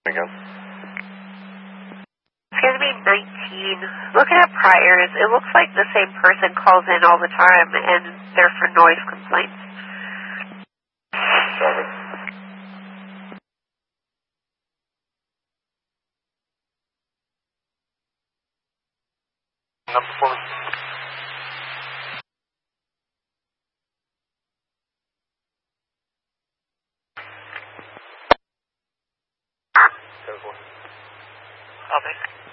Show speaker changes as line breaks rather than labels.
Again.
It's going to be 19. Looking at priors, it looks like the same person calls in all the time, and they're for noise complaints.
7. Number 4.
Okay.